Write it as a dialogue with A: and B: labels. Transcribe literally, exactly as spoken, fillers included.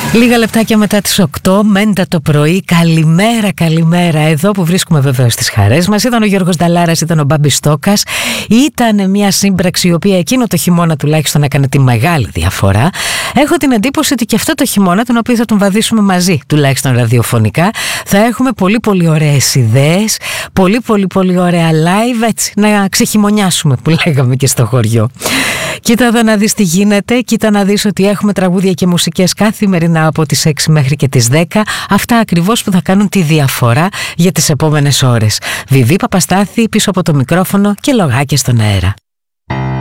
A: Λίγα λεπτάκια μετά τις οκτώ, μέντα το πρωί. Καλημέρα, καλημέρα. Εδώ που βρίσκουμε βεβαίως τις χαρές μας. Ήταν ο Γιώργος Νταλάρας, ήταν ο Μπάμπης Στόκας. Ήταν μια σύμπραξη η οποία εκείνο το χειμώνα τουλάχιστον έκανε τη μεγάλη διαφορά. Έχω την εντύπωση ότι και αυτό το χειμώνα, τον οποίο θα τον βαδίσουμε μαζί, τουλάχιστον ραδιοφωνικά, θα έχουμε πολύ πολύ ωραίες ιδέες, πολύ πολύ πολύ ωραία live, έτσι, να ξεχειμωνιάσουμε που λέγαμε και στο χωριό. Κοίτα εδώ να δεις τι γίνεται, κοίτα να δεις ότι έχουμε τραγούδια και μουσικές καθημερινά από τις έξι μέχρι και τις δέκα. Αυτά ακριβώς που θα κάνουν τη διαφορά για τις επόμενες ώρες. Βιβί Παπαστάθη πίσω από το μικρόφωνο και λογάκια στον αέρα.